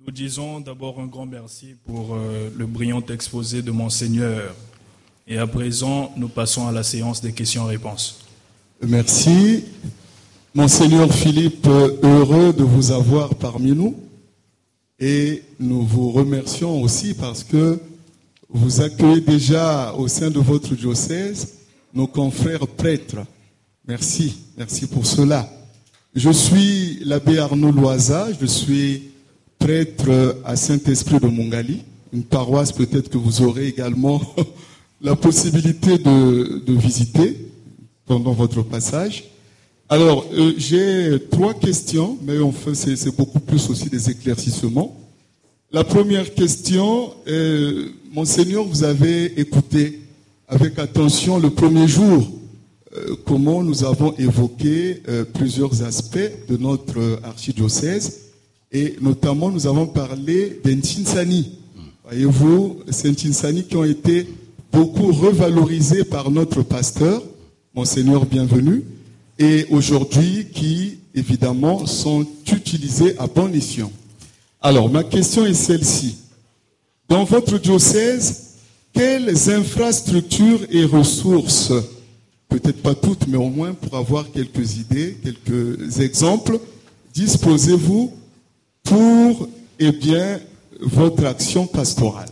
Nous disons d'abord un grand merci pour le brillant exposé de Monseigneur. Et à présent, nous passons à la séance des questions-réponses. Merci. Monseigneur Philippe, heureux de vous avoir parmi nous. Et nous vous remercions aussi parce que vous accueillez déjà au sein de votre diocèse nos confrères prêtres. Merci, merci pour cela. Je suis l'abbé Arnaud Loisa, je suis prêtre à Saint-Esprit de Mongali, une paroisse peut-être que vous aurez également la possibilité de visiter pendant votre passage. Alors, j'ai 3 questions, mais enfin c'est beaucoup plus aussi des éclaircissements. La première question, Monseigneur, vous avez écouté avec attention le premier jour comment nous avons évoqué plusieurs aspects de notre archidiocèse et notamment nous avons parlé des Ntinsani. Voyez-vous, ces Ntinsani qui ont été beaucoup revalorisés par notre pasteur, Monseigneur bienvenu, et aujourd'hui qui évidemment sont utilisés à bon escient. Alors ma question est celle-ci. Dans votre diocèse, quelles infrastructures et ressources, peut-être pas toutes, mais au moins pour avoir quelques idées, quelques exemples, disposez-vous pour, votre action pastorale?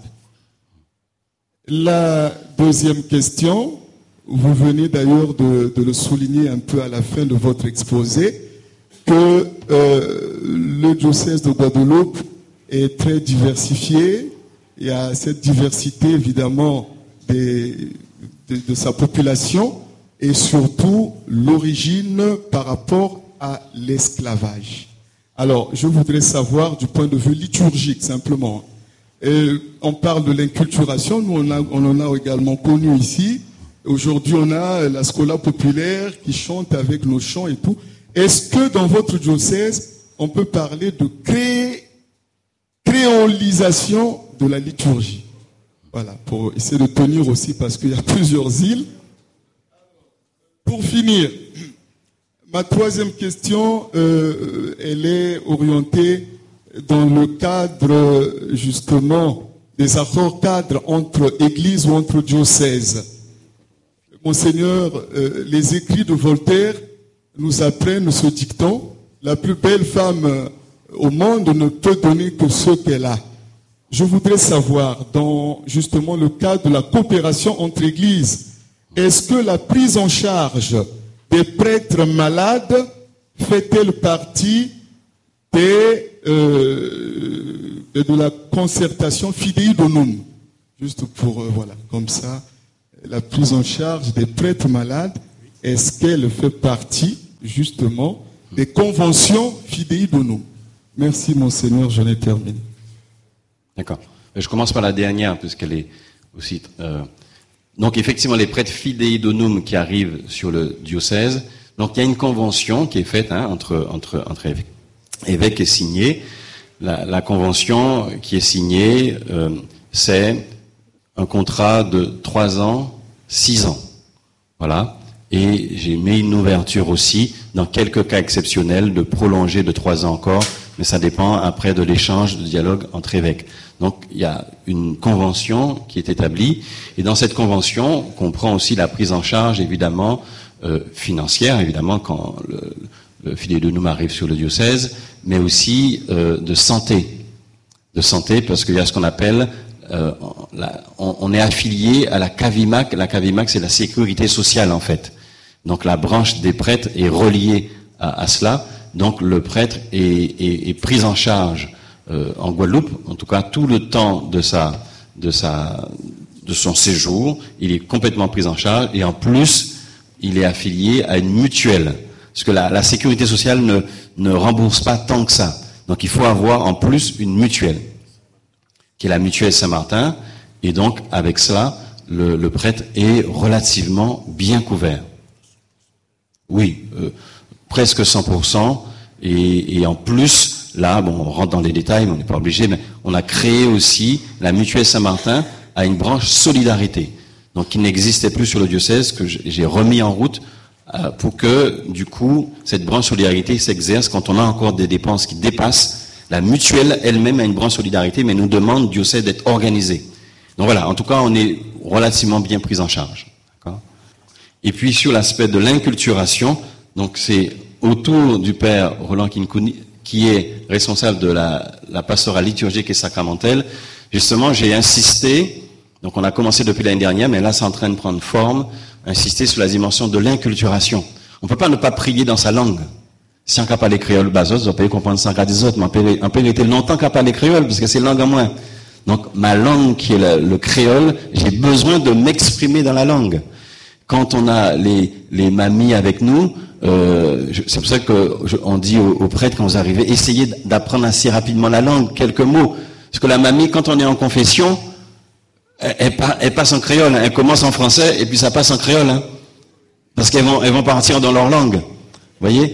La deuxième question, vous venez d'ailleurs de le souligner un peu à la fin de votre exposé, que le diocèse de Guadeloupe est très diversifié. Il y a cette diversité évidemment de sa population et surtout l'origine par rapport à l'esclavage. Alors, je voudrais savoir du point de vue liturgique simplement. On parle de l'inculturation, nous on en a également connu ici. Aujourd'hui, on a la scola populaire qui chante avec nos chants et tout. Est-ce que dans votre diocèse, on peut parler de créolisation de la liturgie? Voilà, pour essayer de tenir aussi, parce qu'il y a plusieurs îles. Pour finir, ma troisième question, elle est orientée dans le cadre, justement, des accords cadres entre églises ou entre diocèses. Monseigneur, les écrits de Voltaire nous apprennent ce dicton: la plus belle femme au monde ne peut donner que ce qu'elle a. Je voudrais savoir, dans justement le cadre de la coopération entre églises, est-ce que la prise en charge des prêtres malades fait-elle partie de la concertation Fidei Donum? Juste pour, voilà, comme ça, la prise en charge des prêtres malades, est-ce qu'elle fait partie, justement, des conventions Fidei Donum? Merci, Monseigneur, j'en ai terminé. D'accord. Je commence par la dernière, puisqu'elle est aussi... Donc, effectivement, les prêtres Fidei Donum qui arrivent sur le diocèse, donc il y a une convention qui est faite entre évêques et signée. La convention qui est signée, c'est un contrat de 3 ans, 6 ans. Voilà. Et j'ai mis une ouverture aussi, dans quelques cas exceptionnels, de prolonger de 3 ans encore, mais ça dépend après de l'échange, de dialogue entre évêques. Donc il y a une convention qui est établie, et dans cette convention, on comprend aussi la prise en charge, évidemment, financière, évidemment, quand le Fidei Donum arrive sur le diocèse, mais aussi de santé. De santé, parce qu'il y a ce qu'on appelle... on est affilié à la CAVIMAC. La CAVIMAC, c'est la sécurité sociale, en fait. Donc la branche des prêtres est reliée à cela. Donc le prêtre est pris en charge en Guadeloupe, en tout cas tout le temps de son séjour, il est complètement pris en charge, et en plus il est affilié à une mutuelle, parce que la sécurité sociale ne rembourse pas tant que ça. Donc il faut avoir en plus une mutuelle, qui est la mutuelle Saint-Martin, et donc avec cela le prêtre est relativement bien couvert. Oui, presque 100%, et en plus, là, bon, on rentre dans les détails, mais on n'est pas obligé, mais on a créé aussi, la mutuelle Saint-Martin a une branche solidarité, donc qui n'existait plus sur le diocèse, que j'ai remis en route pour que, du coup, cette branche solidarité s'exerce quand on a encore des dépenses qui dépassent La mutuelle elle-même a une branche solidarité, mais nous demande diocèse d'être organisé. Donc voilà, en tout cas, on est relativement bien pris en charge. D'accord ? Et puis sur l'aspect de l'inculturation, donc c'est autour du père Roland Kinkouni, qui est responsable de la pastorale liturgique et sacramentelle. Justement, j'ai insisté, donc on a commencé depuis l'année dernière, mais là c'est en train de prendre forme, insister sur la dimension de l'inculturation. On ne peut pas ne pas prier dans sa langue. Si on n'a pas parlé créole, on peut comprendre ça des autres, mais on peut rester longtemps qu'à parler créole, parce que c'est langue en moins. Donc ma langue qui est le créole, j'ai besoin de m'exprimer dans la langue. Quand on a les mamies avec nous, c'est pour ça que on dit aux prêtres quand vous arrivez, essayez d'apprendre assez rapidement la langue, quelques mots. Parce que la mamie, quand on est en confession, elle passe en créole, elle commence en français et puis ça passe en créole, hein, parce qu'elles vont partir dans leur langue. Vous voyez ?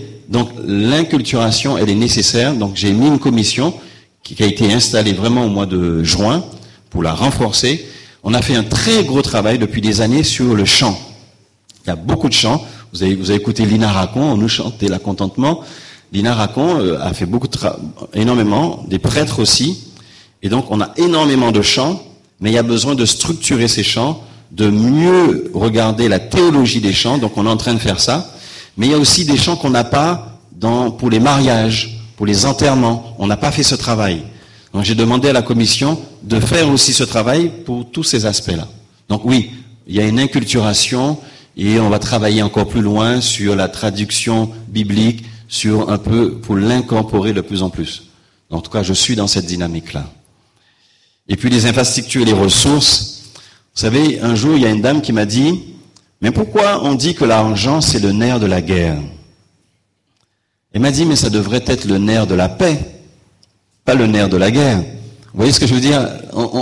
Donc l'inculturation, elle est nécessaire. Donc j'ai mis une commission qui a été installée vraiment au mois de juin pour la renforcer. On a fait un très gros travail depuis des années sur le chant. Il y a beaucoup de chants. Vous avez écouté Lina Racon, on nous chantait la contentement. Lina Racon a fait énormément, des prêtres aussi. Et donc on a énormément de chants, mais il y a besoin de structurer ces chants, de mieux regarder la théologie des chants. Donc on est en train de faire ça. Mais il y a aussi des chants qu'on n'a pas pour les mariages, pour les enterrements. On n'a pas fait ce travail. Donc j'ai demandé à la commission de faire aussi ce travail pour tous ces aspects-là. Donc oui, il y a une inculturation et on va travailler encore plus loin sur la traduction biblique, sur un peu pour l'incorporer de plus en plus. En tout cas, je suis dans cette dynamique-là. Et puis les infrastructures et les ressources. Vous savez, un jour, il y a une dame qui m'a dit, mais pourquoi on dit que l'argent, c'est le nerf de la guerre? Elle m'a dit, mais ça devrait être le nerf de la paix, pas le nerf de la guerre. Vous voyez ce que je veux dire?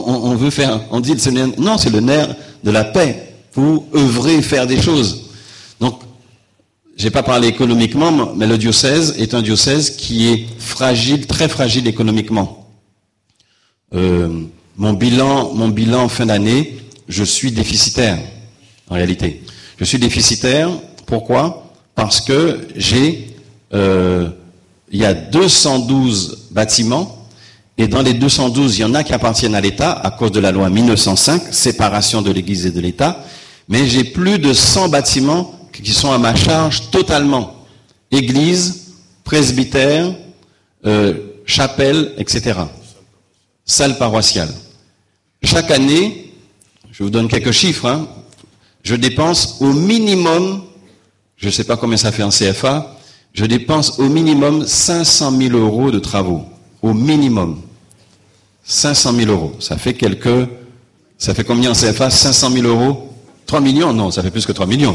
On dit, non, c'est le nerf de la paix, pour œuvrer, faire des choses. Donc, j'ai pas parlé économiquement, mais le diocèse est un diocèse qui est fragile, très fragile économiquement. Mon bilan fin d'année, je suis déficitaire, en réalité. Je suis déficitaire, pourquoi? Parce que il y a 212 bâtiments, et dans les 212, il y en a qui appartiennent à l'État, à cause de la loi 1905, séparation de l'Église et de l'État, mais j'ai plus de 100 bâtiments qui sont à ma charge totalement. Église, presbytère, chapelle, etc. Salle paroissiale. Chaque année, je vous donne quelques chiffres, hein, je dépense au minimum, je ne sais pas combien ça fait en CFA, je dépense au minimum 500 000 euros de travaux. Au minimum. 500 000 euros. Ça fait combien en CFA? 500 000 euros? 3 millions? Non, ça fait plus que 3 millions.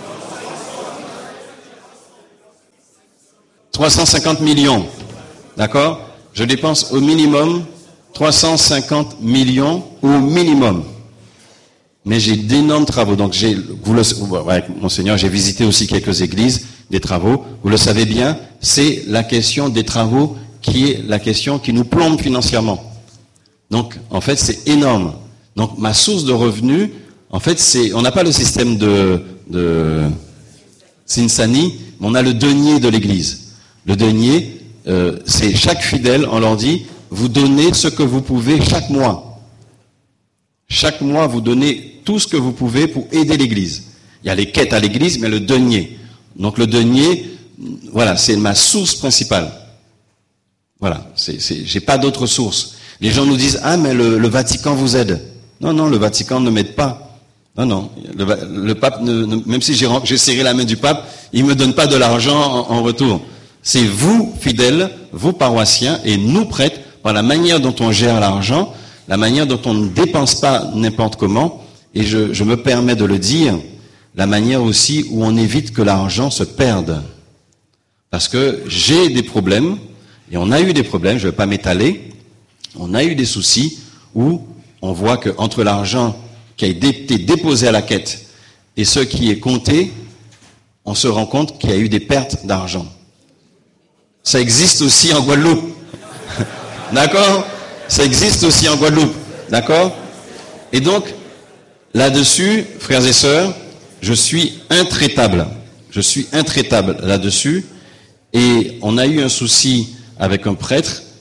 350 millions. D'accord? Je dépense au minimum 350 millions au minimum. Mais j'ai d'énormes travaux. Donc Monseigneur, j'ai visité aussi quelques églises, des travaux. Vous le savez bien, c'est la question des travaux qui est la question qui nous plombe financièrement. Donc, en fait, c'est énorme. Donc, ma source de revenus, en fait, on n'a pas le système de Sinsani, mais on a le denier de l'église. Le denier, c'est chaque fidèle, on leur dit, vous donnez ce que vous pouvez chaque mois. Chaque mois, vous donnez tout ce que vous pouvez pour aider l'église. Il y a les quêtes à l'église, mais le denier. Donc, le denier, voilà, c'est ma source principale. Voilà, j'ai pas d'autre source. Les gens nous disent, ah, mais le Vatican vous aide. Non, le Vatican ne m'aide pas. Non, le pape, même si j'ai serré la main du pape, il me donne pas de l'argent en retour. C'est vous, fidèles, vous, paroissiens, et nous, prêtres, par la manière dont on gère l'argent, la manière dont on ne dépense pas n'importe comment, et je me permets de le dire, la manière aussi où on évite que l'argent se perde. Parce que j'ai des problèmes, et on a eu des problèmes, je ne vais pas m'étaler, on a eu des soucis où on voit qu'entre l'argent qui a été déposé à la quête et ce qui est compté, on se rend compte qu'il y a eu des pertes d'argent. Ça existe aussi en Guadeloupe. D'accord? Ça existe aussi en Guadeloupe. D'accord? Et donc, là-dessus, frères et sœurs, je suis intraitable. Je suis intraitable là-dessus. Et on a eu un souci avec un prêtre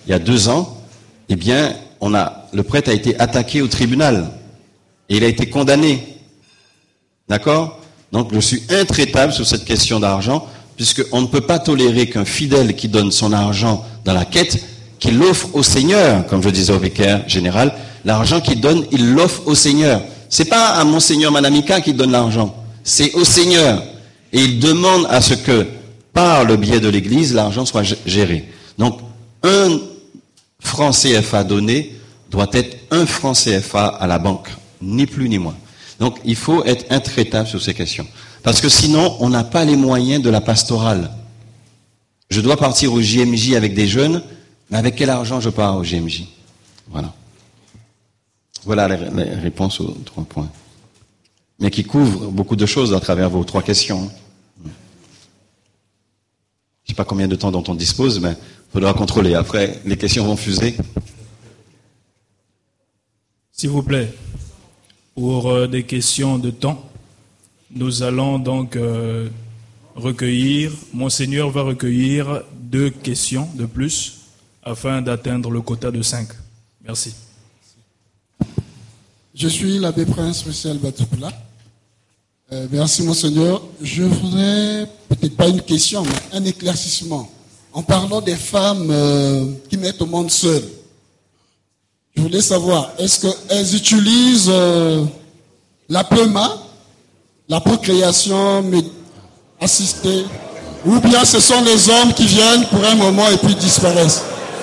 il y a 2 ans, eh bien, le prêtre a été attaqué au tribunal. Et il a été condamné. D'accord? Donc, je suis intraitable sur cette question d'argent, puisqu'on ne peut pas tolérer qu'un fidèle qui donne son argent dans la quête, qu'il l'offre au Seigneur, comme je disais au vicaire général, l'argent qu'il donne, il l'offre au Seigneur. C'est pas à Monseigneur Manamika qui donne l'argent, c'est au Seigneur. Et il demande à ce que, par le biais de l'Église, l'argent soit géré. Donc, 1 franc CFA donné doit être 1 franc CFA à la banque, ni plus ni moins. Donc, il faut être intraitable sur ces questions. Parce que sinon, on n'a pas les moyens de la pastorale. Je dois partir au JMJ avec des jeunes, mais avec quel argent je pars au JMJ? Voilà. Voilà les réponses aux 3 points. Mais qui couvrent beaucoup de choses à travers vos 3 questions. Je ne sais pas combien de temps dont on dispose, mais il faudra contrôler. Après, les questions vont fuser. S'il vous plaît, pour des questions de temps, nous allons donc Monseigneur va recueillir 2 questions de plus afin d'atteindre le quota de 5. Merci. Je suis l'abbé Prince Michel Batoupla. Merci Monseigneur. Je voudrais, peut-être pas une question, mais un éclaircissement. En parlant des femmes qui mettent au monde seules, je voulais savoir, est-ce qu'elles utilisent la PEMA, la procréation assistée, ou bien ce sont les hommes qui viennent pour un moment et puis disparaissent?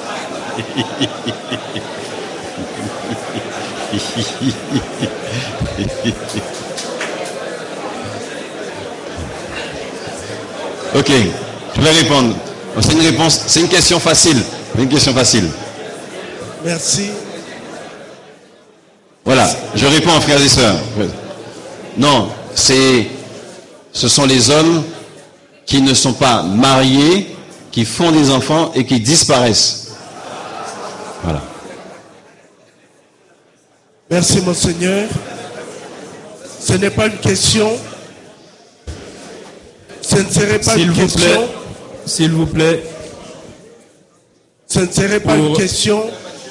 Ok, je vais répondre. C'est une question facile. Merci. Voilà, je réponds, frères et sœurs. Non, ce sont les hommes qui ne sont pas mariés, qui font des enfants et qui disparaissent. Voilà. Merci, Monseigneur. Ce n'est pas une question. Ce ne serait pas une question. S'il vous plaît. Ce ne serait pas une question.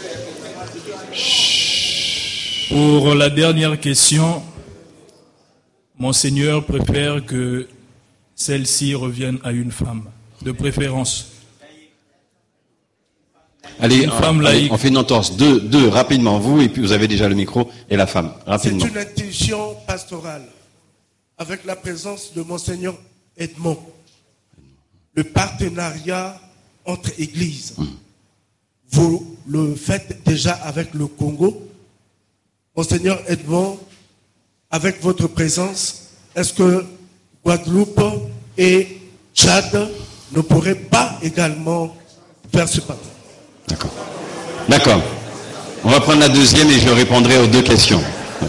Pour la dernière question, Monseigneur préfère que celle-ci revienne à une femme, de préférence. Allez, on fait une entorse. Deux, rapidement, vous, et puis vous avez déjà le micro, et la femme, rapidement. C'est une intuition pastorale, avec la présence de Monseigneur Edmond. Le partenariat entre églises. Vous le faites déjà avec le Congo. Monseigneur Edmond, avec votre présence, est-ce que Guadeloupe et Tchad ne pourraient pas également faire ce pas? D'accord. On va prendre la deuxième et je répondrai aux 2 questions.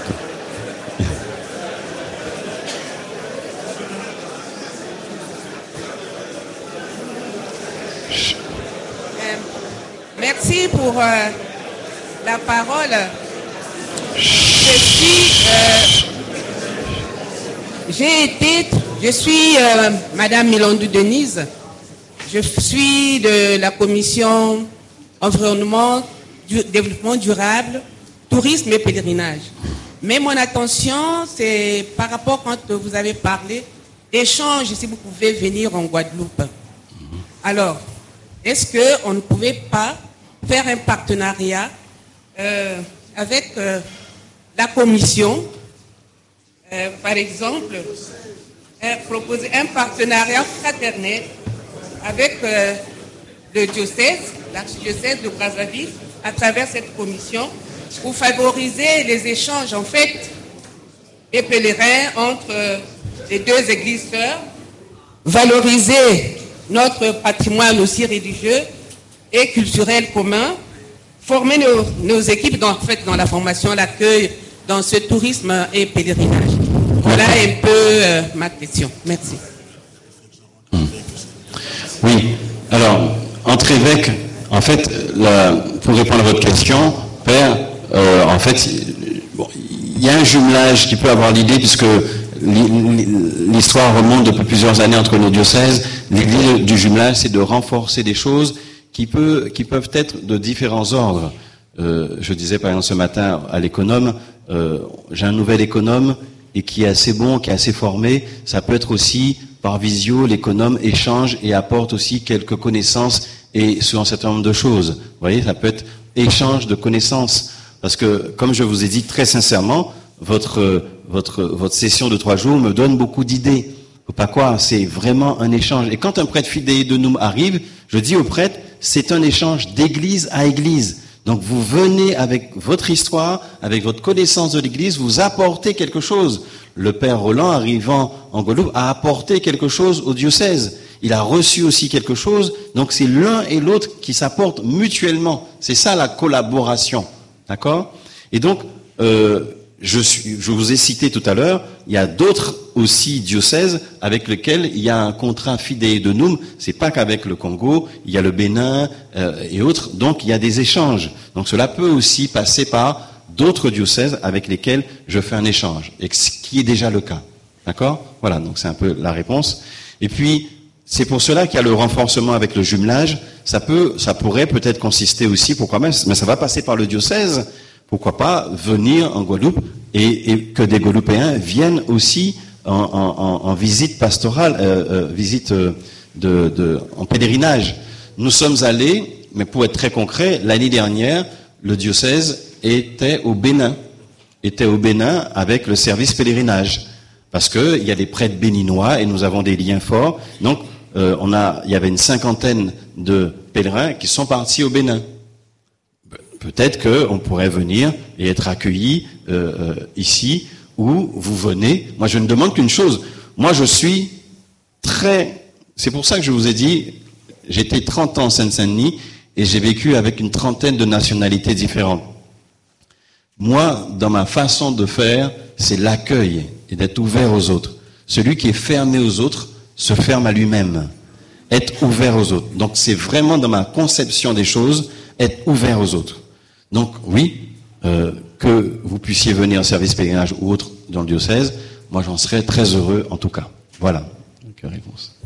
Merci pour la parole. Je suis Madame Milondou Denise. Je suis de la commission environnement, développement durable, tourisme et pèlerinage. Mais mon attention, c'est par rapport quand vous avez parlé d'échanges, si vous pouvez venir en Guadeloupe. Alors, est-ce qu'on ne pouvait pas faire un partenariat avec la commission, par exemple, proposer un partenariat fraternel avec le diocèse, l'archidiocèse de Brazzaville, à travers cette commission, pour favoriser les échanges, en fait, des pèlerins entre les 2 églises sœurs, valoriser notre patrimoine aussi religieux et culturel commun, former nos équipes dans la formation, l'accueil, dans ce tourisme et pèlerinage. Voilà un peu ma question. Merci. Oui, alors, entre évêques, en fait, pour répondre à votre question, Père, en fait, il y a un jumelage qui peut avoir l'idée, puisque l'histoire remonte depuis plusieurs années entre nos diocèses. L'idée du jumelage, c'est de renforcer des choses qui peuvent être de différents ordres. Je disais par exemple ce matin à l'économe, j'ai un nouvel économe et qui est assez bon, qui est assez formé. Ça peut être aussi par visio, l'économe échange et apporte aussi quelques connaissances et sur un certain nombre de choses. Vous voyez, ça peut être échange de connaissances. Parce que, comme je vous ai dit très sincèrement, votre session de 3 jours me donne beaucoup d'idées. Faut pas croire, c'est vraiment un échange. Et quand un prêtre fidei donum arrive, je dis au prêtre, c'est un échange d'église à église. Donc vous venez avec votre histoire, avec votre connaissance de l'église, vous apportez quelque chose. Le père Roland, arrivant en Guadeloupe, a apporté quelque chose au diocèse. Il a reçu aussi quelque chose. Donc c'est l'un et l'autre qui s'apportent mutuellement. C'est ça la collaboration. D'accord? Et donc, je vous ai cité tout à l'heure, il y a d'autres aussi diocèses avec lesquels il y a un contrat fidei donum. C'est pas qu'avec le Congo, il y a le Bénin et autres. Donc il y a des échanges. Donc cela peut aussi passer par d'autres diocèses avec lesquels je fais un échange, et ce qui est déjà le cas. D'accord? Voilà, donc c'est un peu la réponse. Et puis c'est pour cela qu'il y a le renforcement avec le jumelage. Ça pourrait peut-être consister aussi, pourquoi même, mais ça va passer par le diocèse. Pourquoi pas venir en Guadeloupe et que des Guadeloupéens viennent aussi en visite pastorale, visite en pèlerinage. Nous sommes allés, mais pour être très concret, l'année dernière, le diocèse était au Bénin avec le service pèlerinage, parce que il y a des prêtres béninois et nous avons des liens forts. Donc il y avait une 50aine de pèlerins qui sont partis au Bénin. Peut-être qu'on pourrait venir et être accueillis ici, où vous venez. Moi, je ne demande qu'une chose. Moi, je suis c'est pour ça que je vous ai dit, j'étais 30 ans en Seine-Saint-Denis et j'ai vécu avec une 30aine de nationalités différentes. Moi, dans ma façon de faire, c'est l'accueil et d'être ouvert aux autres. Celui qui est fermé aux autres se ferme à lui-même. Être ouvert aux autres. Donc, c'est vraiment dans ma conception des choses, être ouvert aux autres. Donc oui, que vous puissiez venir en service pèlerinage ou autre dans le diocèse, moi j'en serais très heureux en tout cas. Voilà, donc réponse.